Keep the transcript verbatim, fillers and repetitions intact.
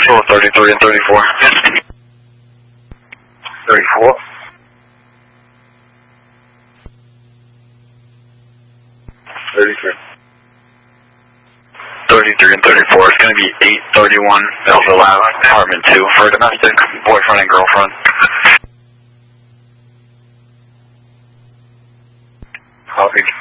Control thirty-three and thirty-four. thirty-four. thirty-three. thirty-three and thirty-four. It's going to be eight thirty-one Belleville Ave, apartment two for domestic, boyfriend and girlfriend. Copy.